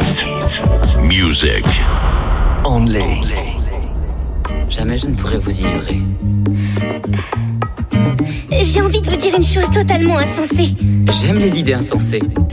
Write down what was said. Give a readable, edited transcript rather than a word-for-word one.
Music. Only. Jamais je ne pourrai vous ignorer. J'ai envie de vous dire une chose totalement insensée. J'aime les idées insensées.